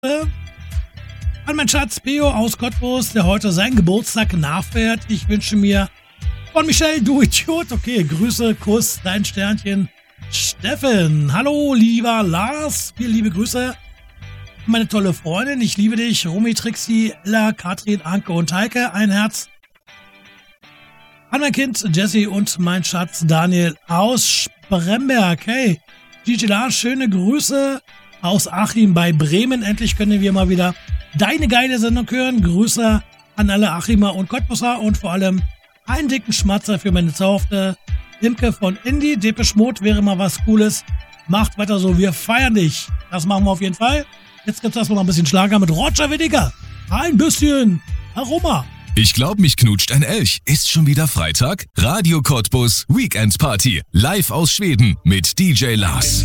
An meinen Schatz Peo aus Cottbus, der heute seinen Geburtstag nachfeiert. Ich wünsche mir von Michelle, du Idiot. Okay, Grüße, Kuss, dein Sternchen. Steffen, hallo lieber Lars, viele liebe Grüße. Meine tolle Freundin, ich liebe dich. Romy, Trixie, Ella, Katrin, Anke und Heike, ein Herz. An mein Kind Jessie und mein Schatz Daniel aus Spremberg. Hey, DJ Lars, schöne Grüße aus Achim bei Bremen. Endlich können wir mal wieder deine geile Sendung hören. Grüße an alle Achimer und Cottbusser und vor allem einen dicken Schmatzer für meine zauberhafte Imke von Indie. Depeche Mode wäre mal was Cooles. Macht weiter so, wir feiern dich. Das machen wir auf jeden Fall. Jetzt gibt's erstmal noch ein bisschen Schlager mit Roger Whittaker. Ein bisschen Aroma. Ich glaub, mich knutscht ein Elch. Ist schon wieder Freitag? Radio Cottbus Weekend Party. Live aus Schweden mit DJ Lars.